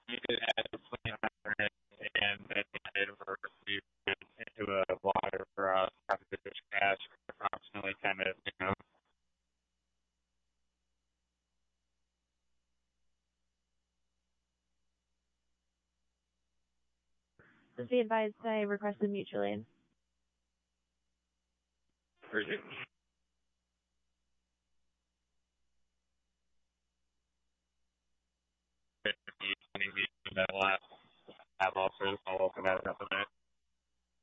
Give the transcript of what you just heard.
you could add a flame hydrant and then we put into a water for after this crash for approximately 10 minutes, you know. Please be advised I requested mutual aid. Appreciate it. That last have also, I'll open that up in a minute.